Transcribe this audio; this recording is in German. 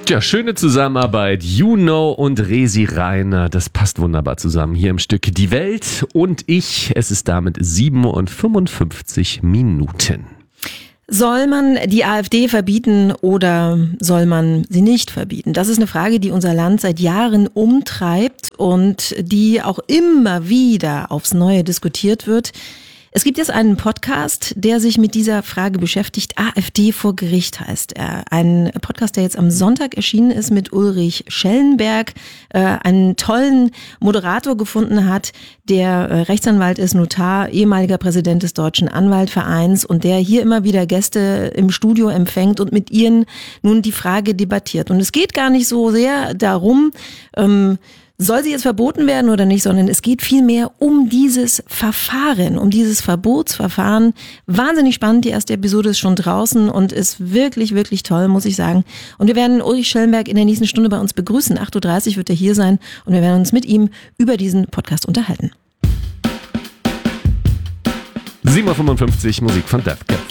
Tja, schöne Zusammenarbeit. Juno und Resi Reiner, das passt wunderbar zusammen hier im Stück Die Welt und ich. Es ist damit 7:55 Minuten. Soll man die AfD verbieten oder soll man sie nicht verbieten? Das ist eine Frage, die unser Land seit Jahren umtreibt und die auch immer wieder aufs Neue diskutiert wird. Es gibt jetzt einen Podcast, der sich mit dieser Frage beschäftigt. AfD vor Gericht heißt er. Ein Podcast, der jetzt am Sonntag erschienen ist mit Ulrich Schellenberg, einen tollen Moderator gefunden hat, der Rechtsanwalt ist, Notar, ehemaliger Präsident des Deutschen Anwaltvereins und der hier immer wieder Gäste im Studio empfängt und mit ihnen nun die Frage debattiert. Und es geht gar nicht so sehr darum, soll sie jetzt verboten werden oder nicht, sondern es geht vielmehr um dieses Verfahren, um dieses Verbotsverfahren. Wahnsinnig spannend, die erste Episode ist schon draußen und ist wirklich, wirklich toll, muss ich sagen. Und wir werden Ulrich Schellenberg in der nächsten Stunde bei uns begrüßen. 8:30 Uhr wird er hier sein und wir werden uns mit ihm über diesen Podcast unterhalten. 7:55 Musik von Death Cab